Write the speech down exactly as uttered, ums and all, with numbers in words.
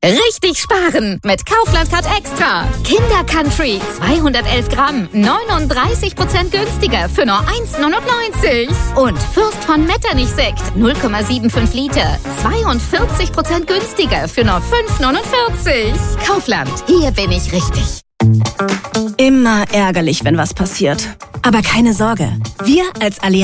Richtig sparen mit Kaufland Card Extra. Kinder Country zweihundertelf Gramm, neununddreißig Prozent günstiger für nur eins Komma neunundneunzig. Und Fürst von Metternich Sekt null Komma fünfundsiebzig Liter, zweiundvierzig Prozent günstiger für nur fünf Komma neunundvierzig. Kaufland, hier bin ich richtig. Immer ärgerlich, wenn was passiert. Aber keine Sorge, wir als Allianz